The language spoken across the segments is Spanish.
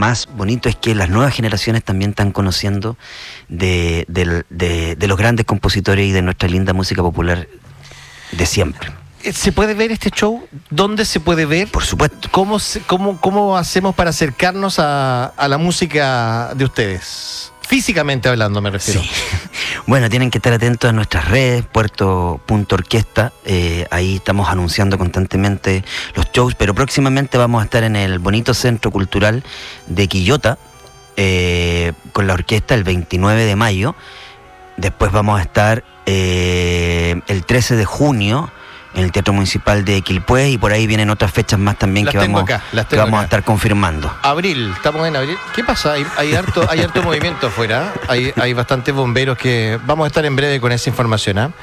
más bonito es que las nuevas generaciones también están conociendo de los grandes compositores y de nuestra linda música popular de siempre. ¿Se puede ver este show? ¿Dónde se puede ver? Por supuesto. ¿Cómo hacemos para acercarnos a la música de ustedes? Físicamente hablando, me refiero. Sí. Bueno, tienen que estar atentos a nuestras redes, Puerto.Orquesta. Ahí estamos anunciando constantemente los shows, pero próximamente vamos a estar en el bonito Centro Cultural de Quillota con la orquesta el 29 de mayo. Después vamos a estar el 13 de junio en el Teatro Municipal de Quilpué, y por ahí vienen otras fechas más también que vamos a estar confirmando. Abril, estamos en abril. ¿Qué pasa? Hay harto movimiento afuera. Hay bastantes bomberos que vamos a estar en breve con esa información.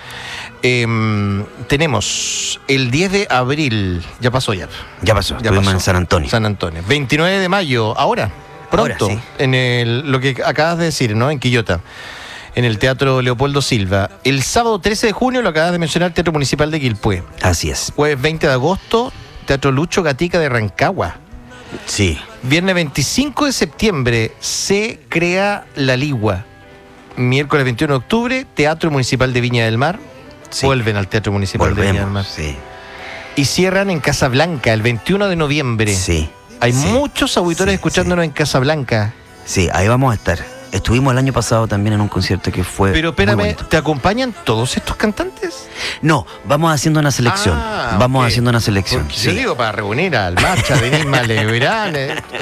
Tenemos el 10 de abril, ya pasó. Estuvimos en San Antonio. 29 de mayo, pronto, sí. En lo que acabas de decir, ¿no? En Quillota, en el Teatro Leopoldo Silva. El sábado 13 de junio, lo acabas de mencionar, Teatro Municipal de Quilpué. Así es. Jueves 20 de agosto, Teatro Lucho Gatica de Rancagua. Sí. Viernes 25 de septiembre, se crea La Ligua. Miércoles 21 de octubre, Teatro Municipal de Viña del Mar. Sí. Vuelven al Teatro Municipal de Viña del Mar. Sí. Y cierran en Casablanca el 21 de noviembre. Sí. Hay muchos auditores escuchándonos en Casablanca. Sí, ahí vamos a estar. Estuvimos el año pasado también en un concierto que fue. Pero espérame, ¿te acompañan todos estos cantantes? No, vamos haciendo una selección. Haciendo una selección. Porque yo digo, para reunir al Marcha, Denis Maleverán.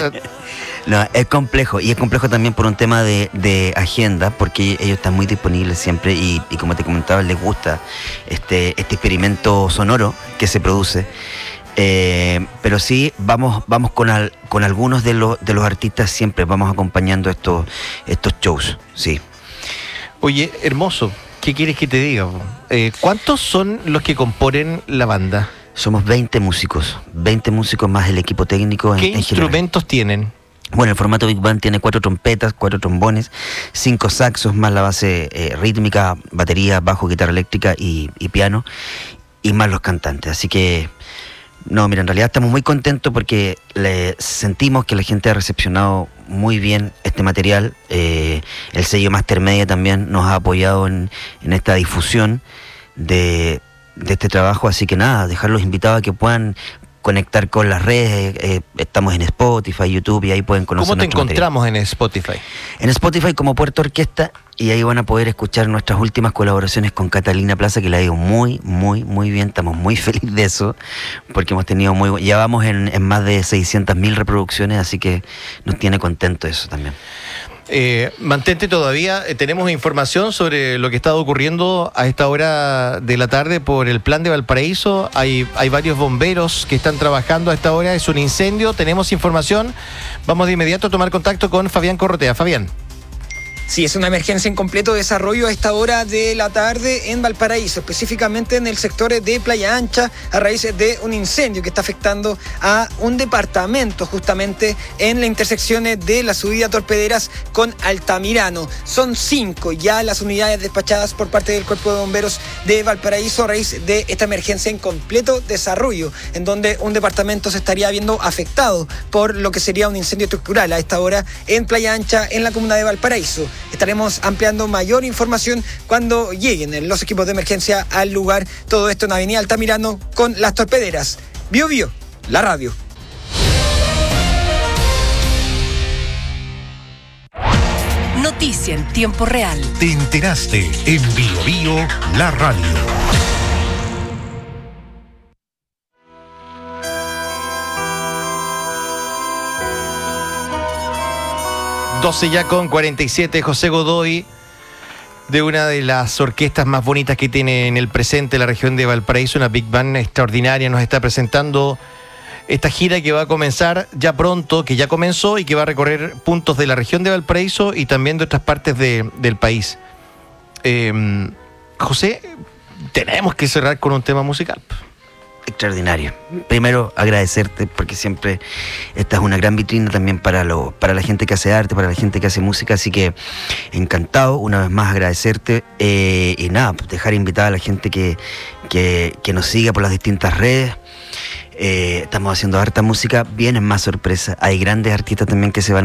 No, es complejo. Y es complejo también por un tema de agenda, porque ellos están muy disponibles siempre. Y como te comentaba, les gusta este experimento sonoro que se produce. Pero sí, vamos con algunos de los artistas, siempre vamos acompañando estos shows, sí. Oye, hermoso, ¿qué quieres que te diga? ¿Cuántos son los que componen la banda? Somos 20 músicos más el equipo técnico. ¿Qué instrumentos tienen? Bueno, el formato Big Band tiene 4 trompetas, 4 trombones, 5 saxos más la base rítmica, batería, bajo, guitarra eléctrica y piano, y más los cantantes, así que... No, mira, en realidad estamos muy contentos porque sentimos que la gente ha recepcionado muy bien este material. El sello Mastermedia también nos ha apoyado en esta difusión de este trabajo, así que nada, dejarlos invitados a que puedan conectar con las redes. Estamos en Spotify, YouTube, y ahí pueden conocer. ¿Cómo te encontramos material en Spotify? En Spotify como Puerto Orquesta, y ahí van a poder escuchar nuestras últimas colaboraciones con Catalina Plaza, que la digo muy, muy, muy bien. Estamos muy felices de eso, porque hemos tenido ya vamos en más de 600.000 reproducciones, así que nos tiene contento eso también. Mantente todavía, tenemos información sobre lo que está ocurriendo a esta hora de la tarde por el plan de Valparaíso. Hay varios bomberos que están trabajando a esta hora, es un incendio, tenemos información. Vamos de inmediato a tomar contacto con Fabián Corrotea. Fabián. Sí, es una emergencia en completo desarrollo a esta hora de la tarde en Valparaíso, específicamente en el sector de Playa Ancha, a raíz de un incendio que está afectando a un departamento justamente en la intersección de la subida Torpederas con Altamirano. Son 5 ya las unidades despachadas por parte del Cuerpo de Bomberos de Valparaíso a raíz de esta emergencia en completo desarrollo, en donde un departamento se estaría viendo afectado por lo que sería un incendio estructural a esta hora en Playa Ancha, en la comuna de Valparaíso. Estaremos ampliando mayor información cuando lleguen los equipos de emergencia al lugar. Todo esto en Avenida Altamirano con Las Torpederas. Bio Bio, la radio. Noticia en tiempo real. Te enteraste en Bio Bio, la radio. Ya con 47, José Godoy, de una de las orquestas más bonitas que tiene en el presente la región de Valparaíso, una Big Band extraordinaria, nos está presentando esta gira que va a comenzar ya pronto, que ya comenzó y que va a recorrer puntos de la región de Valparaíso y también de otras partes del país. José, tenemos que cerrar con un tema musical. Extraordinario. Primero, agradecerte, porque siempre esta es una gran vitrina también para la gente que hace arte, para la gente que hace música, así que encantado, una vez más agradecerte, y nada, dejar invitada a la gente que nos siga por las distintas redes. Estamos haciendo harta música, vienen más sorpresas, hay grandes artistas también que se van